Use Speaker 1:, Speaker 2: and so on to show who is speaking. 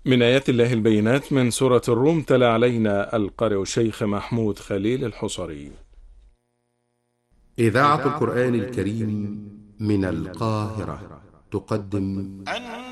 Speaker 1: من آيات الله البينات من سورة الروم، تلا علينا القارئ الشيخ محمود خليل الحصري.
Speaker 2: إذاعة القرآن الكريم من القاهرة تقدم